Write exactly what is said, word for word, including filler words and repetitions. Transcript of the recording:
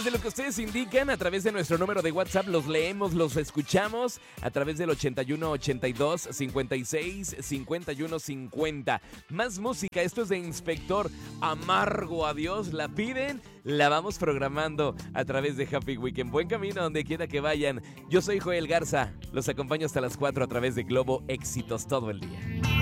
de lo que ustedes indican, a través de nuestro número de WhatsApp, los leemos, los escuchamos a través del ochenta y uno ochenta y dos cincuenta y seis cincuenta y uno cincuenta. Más música, esto es de Inspector. Amargo Adiós, la piden, la vamos programando a través de Happy Weekend. Buen camino donde quiera que vayan. Yo soy Joel Garza, los acompaño hasta las cuatro a través de Globo Éxitos todo el día.